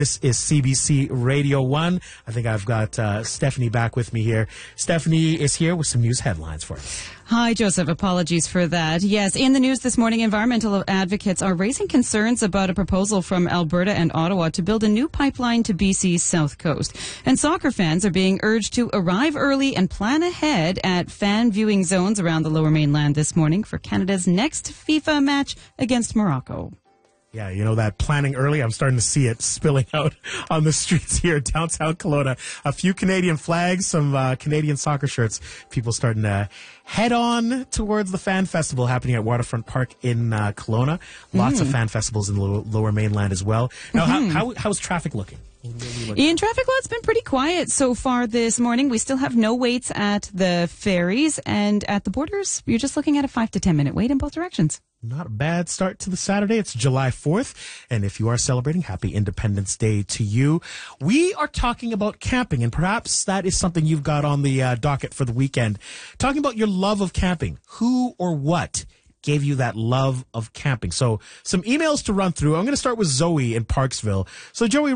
This is CBC Radio 1. I think I've got Stephanie back with me here. Stephanie is here with some news headlines for us. Hi, Joseph. Apologies for that. Yes, in the news this morning, environmental advocates are raising concerns about a proposal from Alberta and Ottawa to build a new pipeline to BC's south coast. And soccer fans are being urged to arrive early and plan ahead at fan viewing zones around the Lower Mainland this morning for Canada's next FIFA match against Morocco. Yeah, you know, that planning early, I'm starting to see it spilling out on the streets here in downtown Kelowna. A few Canadian flags, some Canadian soccer shirts. People starting to head on towards the fan festival happening at Waterfront Park in Kelowna. Lots of fan festivals in the Lower Mainland as well. Now, how's traffic looking? In traffic, well, it's been pretty quiet so far this morning. We still have no waits at the ferries, and at the borders, you're just looking at a 5 to 10 minute wait in both directions. Not a bad start to the Saturday. It's July 4th, and if you are celebrating, happy Independence Day to you. We are talking about camping, and perhaps that is something you've got on the docket for the weekend. Talking about your love of camping. Who or what gave you that love of camping? So some emails to run through. I'm going to start with Zoe in Parksville. So Zoe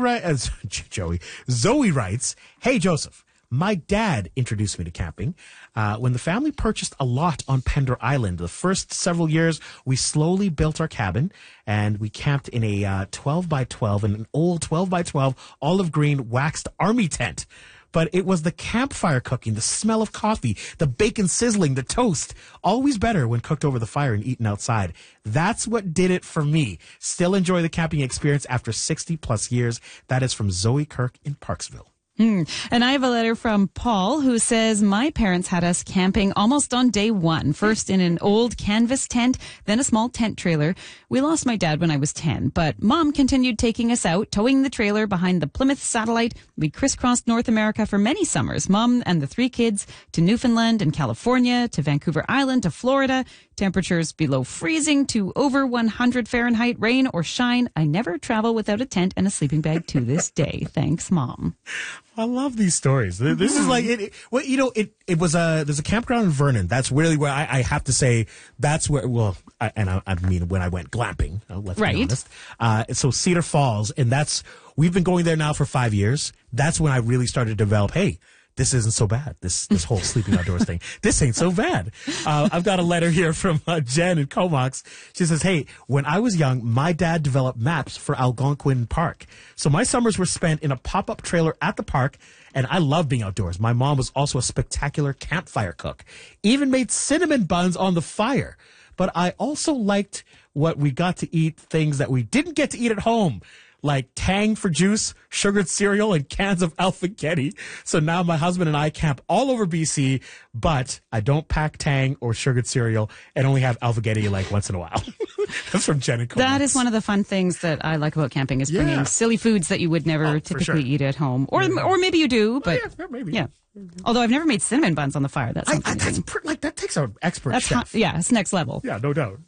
writes, "Hey, Joseph. My dad introduced me to camping when the family purchased a lot on Pender Island. The first several years, we slowly built our cabin, and we camped in a 12 by 12, in an old 12 by 12 olive green waxed army tent. But it was the campfire cooking, the smell of coffee, the bacon sizzling, the toast. Always better when cooked over the fire and eaten outside. That's what did it for me. Still enjoy the camping experience after 60 plus years." That is from Zoe Kirk in Parksville. And I have a letter from Paul who says, "My parents had us camping almost on day one. First in an old canvas tent, then a small tent trailer. We lost my dad when I was 10, but Mom continued taking us out, towing the trailer behind the Plymouth Satellite. We crisscrossed North America for many summers. Mom and the 3 kids to Newfoundland and California, to Vancouver Island, to Florida. Temperatures below freezing to over 100 Fahrenheit, rain or shine. I never travel without a tent and a sleeping bag to this day. Thanks, Mom." I love these stories. This is like it. Well, you know, it was there's a campground in Vernon. That's really where I have to say that's where. Well, I mean when I went glamping. Let's be honest. So Cedar Falls, and we've been going there now for 5 years. That's when I really started to develop. Hey, this isn't so bad. This whole sleeping outdoors thing. This ain't so bad. I've got a letter here from Jen in Comox. She says, "Hey, when I was young, my dad developed maps for Algonquin Park. So my summers were spent in a pop-up trailer at the park, and I love being outdoors. My mom was also a spectacular campfire cook. Even made cinnamon buns on the fire. But I also liked what we got to eat, things that we didn't get to eat at home, like Tang for juice, sugared cereal, and cans of Alphagetti. So now my husband and I camp all over BC, but I don't pack Tang or sugared cereal and only have Alphagetti like once in a while." That's from Jen and Coleman. That is one of the fun things that I like about camping is bringing silly foods that you would never typically eat at home. Or maybe you do, but maybe. Yeah. Although I've never made cinnamon buns on the fire. That's that takes an expert chef. It's next level. Yeah, no doubt.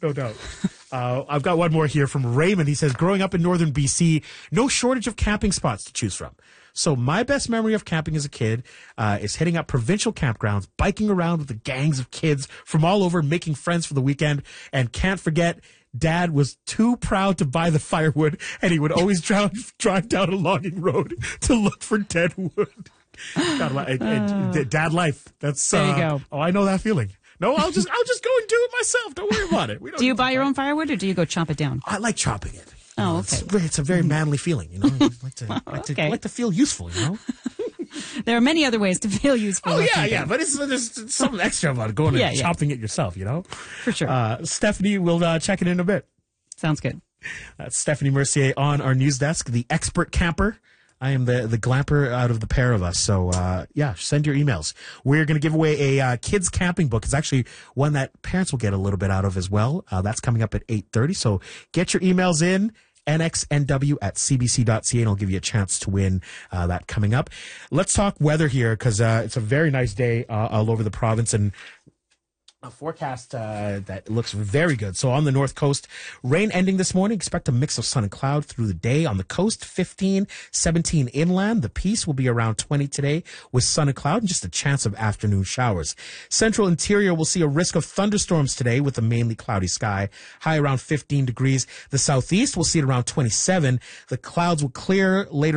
I've got one more here from Raymond. He says, "Growing up in northern BC, no shortage of camping spots to choose from. So my best memory of camping as a kid is hitting up provincial campgrounds, biking around with the gangs of kids from all over, making friends for the weekend, and can't forget Dad was too proud to buy the firewood, and he would always drive down a logging road to look for dead wood." Dad life. That's there you go. Oh, I know that feeling. No, I'll just go and do it myself. Don't worry about it. Do you buy your own firewood, or do you go chop it down? I like chopping it. Oh, okay. It's a very manly feeling, you know. I like to feel useful, you know. There are many other ways to feel useful. Oh yeah, but there's something extra about going and chopping it yourself, you know. For sure. Stephanie will check it in a bit. Sounds good. That's Stephanie Mercier on our news desk, the expert camper. I am the glamper out of the pair of us. So, send your emails. We're going to give away a kids camping book. It's actually one that parents will get a little bit out of as well. That's coming up at 8:30. So get your emails in, nxnw@cbc.ca, and I'll give you a chance to win that coming up. Let's talk weather here because it's a very nice day all over the province, and a forecast that looks very good. So on the north coast, rain ending this morning. Expect a mix of sun and cloud through the day. On the coast, 15, 17 inland. The Peace will be around 20 today with sun and cloud and just a chance of afternoon showers. Central interior will see a risk of thunderstorms today with a mainly cloudy sky. High around 15 degrees. The southeast will see it around 27. The clouds will clear later